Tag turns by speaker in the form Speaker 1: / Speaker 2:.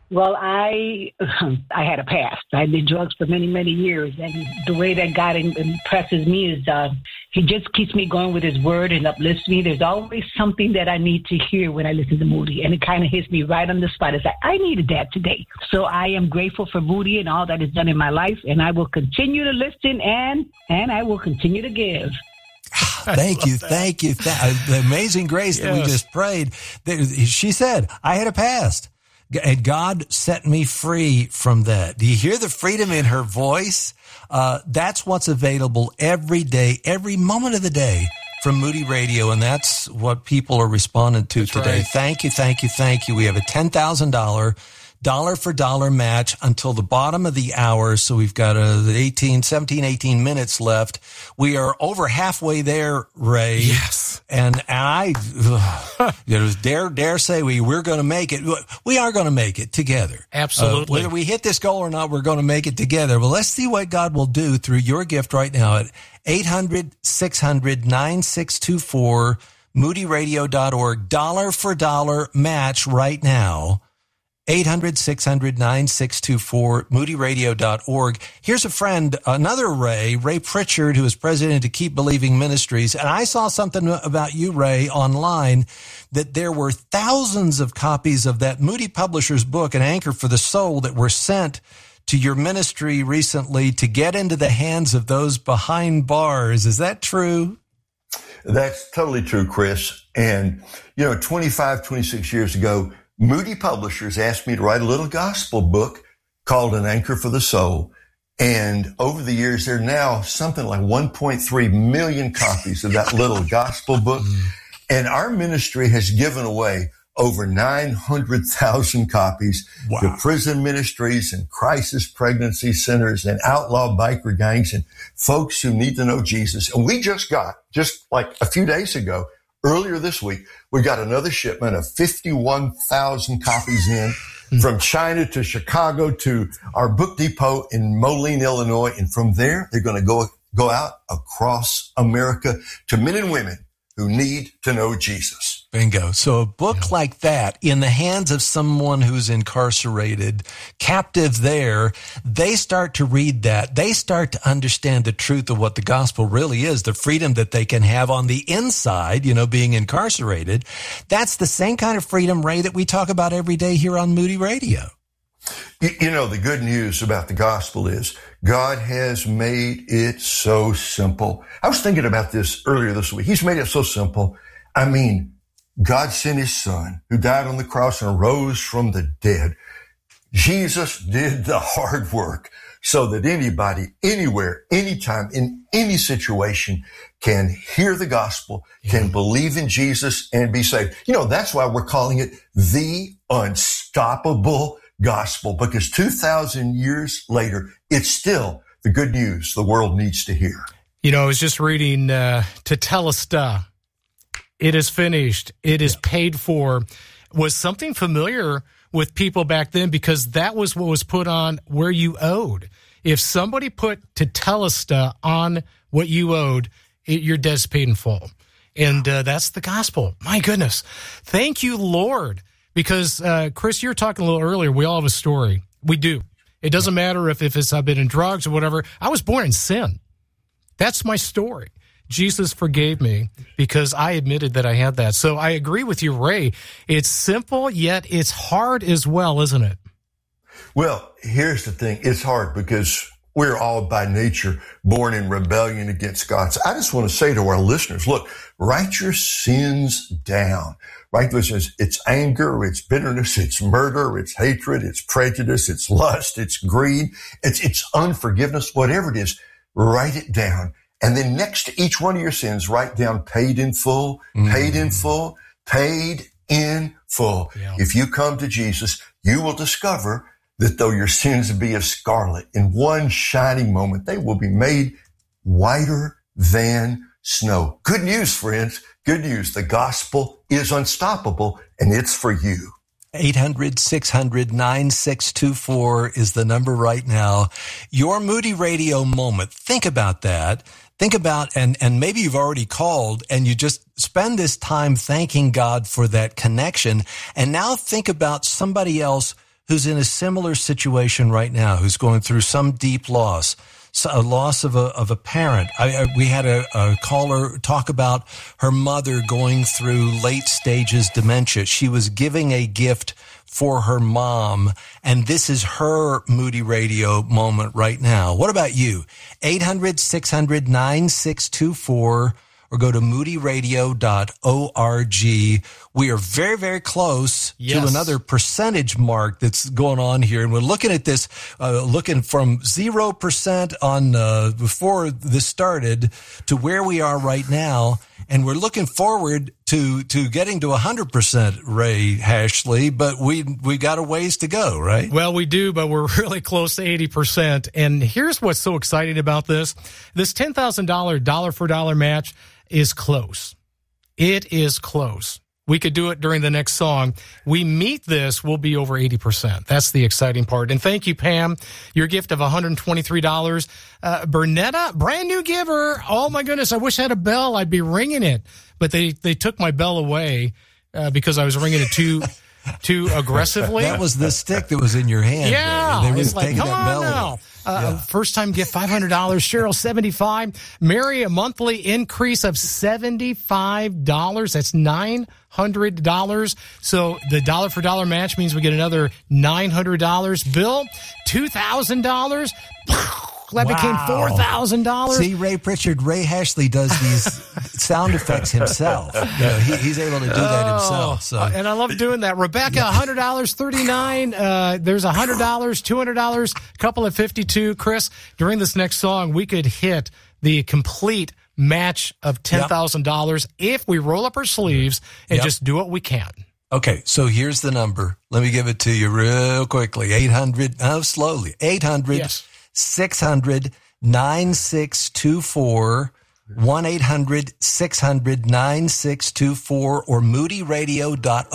Speaker 1: Well, I had a past. I did drugs for many, many years, and the way that God impresses me is He just keeps me going with His word and uplifts me. There's always something that I need to hear when I listen to Moody, and it kind of hits me right on the spot. It's like, I needed that today. So I am grateful for Moody and all that is done in my life, and I will continue to listen, and I will continue to give.
Speaker 2: Thank you. The amazing grace that we just prayed. She said, I had a past. And God set me free from that. Do you hear the freedom in her voice? That's what's available every day, every moment of the day from Moody Radio. And that's what people are responding to today. Right. Thank you. We have a $10,000 dollar-for-dollar match until the bottom of the hour. So we've got 17, 18 minutes left. We are over halfway there, Ray.
Speaker 3: Yes.
Speaker 2: And I dare say we're going to make it. We are going to make it together.
Speaker 3: Absolutely.
Speaker 2: Whether we hit this goal or not, we're going to make it together. Well, let's see what God will do through your gift right now at 800-600-9624, moodyradio.org. Dollar-for-dollar match right now. 800-600-9624, moodyradio.org. Here's a friend, another Ray Pritchard, who is president of Keep Believing Ministries. And I saw something about you, Ray, online, that there were thousands of copies of that Moody Publishers book, An Anchor for the Soul, that were sent to your ministry recently to get into the hands of those behind bars. Is that true?
Speaker 4: That's totally true, Chris. And, 25, 26 years ago, Moody Publishers asked me to write a little gospel book called An Anchor for the Soul. And over the years, there are now something like 1.3 million copies of that little gospel book. And our ministry has given away over 900,000 copies to prison ministries and crisis pregnancy centers and outlaw biker gangs and folks who need to know Jesus. And we just like a few days ago, earlier this week, we got another shipment of 51,000 copies in from China to Chicago to our book depot in Moline, Illinois. And from there, they're going to go out across America to men and women who need to know Jesus.
Speaker 2: Bingo. So a book like that in the hands of someone who's incarcerated, captive there, they start to read that. They start to understand the truth of what the gospel really is, the freedom that they can have on the inside, being incarcerated. That's the same kind of freedom, Ray, that we talk about every day here on Moody Radio.
Speaker 4: The good news about the gospel is God has made it so simple. I was thinking about this earlier this week. He's made it so simple. I mean, God sent His Son who died on the cross and rose from the dead. Jesus did the hard work so that anybody, anywhere, anytime, in any situation can hear the gospel, can believe in Jesus and be saved. That's why we're calling it the unstoppable gospel, because 2,000 years later, it's still the good news the world needs to hear.
Speaker 3: I was just reading Tetelestai. It is finished. It is paid for. Was something familiar with people back then, because that was what was put on where you owed. If somebody put Tetelestai on what you owed, your debt's paid in full. And that's the gospel. My goodness. Thank you, Lord. Because, Chris, you were talking a little earlier, we all have a story. We do. It doesn't matter if it's I've been in drugs or whatever. I was born in sin. That's my story. Jesus forgave me because I admitted that I had that. So I agree with you, Ray. It's simple, yet it's hard as well, isn't it?
Speaker 4: Well, here's the thing. It's hard because we're all by nature born in rebellion against God. So I just want to say to our listeners, look, write your sins down. Right? It's anger, it's bitterness, it's murder, it's hatred, it's prejudice, it's lust, it's greed, it's unforgiveness, whatever it is, write it down. And then next to each one of your sins, write down paid in full, paid in full, paid in full. Yeah. If you come to Jesus, you will discover that though your sins be as scarlet, in one shining moment, they will be made whiter than snow. Good news, friends. Good news. The gospel is unstoppable, and it's for you.
Speaker 2: 800-600-9624 is the number right now. Your Moody Radio moment. Think about that. Think about, and maybe you've already called and you just spend this time thanking God for that connection. And now think about somebody else who's in a similar situation right now, who's going through some deep loss, a loss of a parent. We had a caller talk about her mother going through late stages dementia. She was giving a gift for her mom, and this is her Moody Radio moment right now. What about you? 800-600-9624 or go to moodyradio.org. We are very, very close to another percentage mark that's going on here. And we're looking at this, looking from 0% on before this started to where we are right now. And we're looking forward to getting to 100%, Ray Hashley, but we got a ways to go, right?
Speaker 3: Well, we do, but we're really close to 80%. And here's what's so exciting about this. This $10,000 dollar for dollar match is close. It is close. We could do it during the next song. We meet this, we'll be over 80%. That's the exciting part. And thank you, Pam. Your gift of $123. Bernetta, brand new giver. Oh my goodness, I wish I had a bell. I'd be ringing it. But they took my bell away because I was ringing it too aggressively.
Speaker 2: That was the stick that was in your hand.
Speaker 3: Yeah.
Speaker 2: They
Speaker 3: it's like, come on now. First time gift, $500. Cheryl, $75. Mary, a monthly increase of $75. That's $900. So the dollar for dollar match means we get another $900. Bill, $2,000. That became $4,000.
Speaker 2: See, Ray Pritchard, Ray Hashley does these sound effects himself. He's able to do that himself. So.
Speaker 3: And I love doing that. Rebecca, $100, $39. There's $100, $200, couple of 52. Chris, during this next song, we could hit the complete match of $10,000 if we roll up our sleeves and just do what we can.
Speaker 2: Okay, so here's the number. Let me give it to you real quickly. 600-9624, 1-800-600-9624, or moodyradio.org.